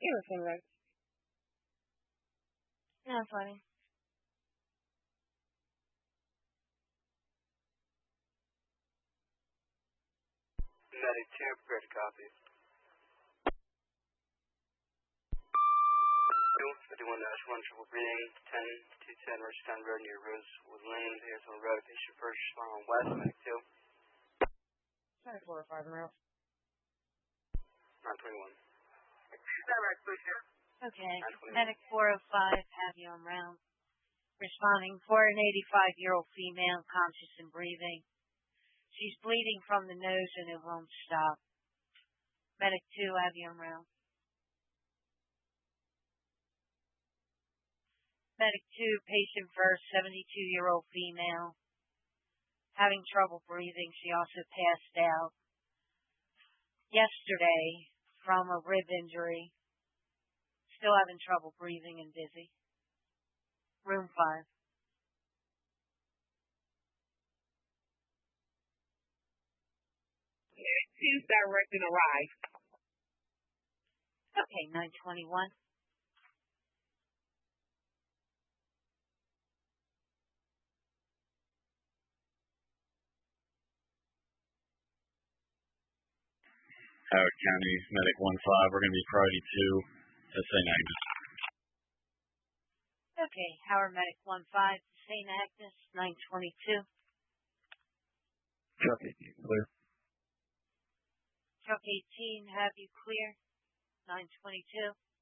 Everything right. Not funny. Medic 2, prepare to copy. 51-1, triple breathing, 10-210, Richtown Road near Rosewood Lane, Hazelton Road, patient first, respond on west, Medic 2. 4 or 5 rounds. 921. Okay. Medic 405, have you on round. Responding for an 85-year-old female, conscious and breathing. She's bleeding from the nose and it won't stop. Medic 2, have you on round. Medic 2, patient first, 72-year-old female. Having trouble breathing. She also passed out yesterday from a rib injury. Still having trouble breathing and dizzy. Room 5. She's directing a ride. Okay, 921. Howard County Medic 15, we're going to be priority 2 at St. Agnes. Okay, Howard Medic 15, St. Agnes, 922. Truck 18, clear. Truck 18, have you clear? 922.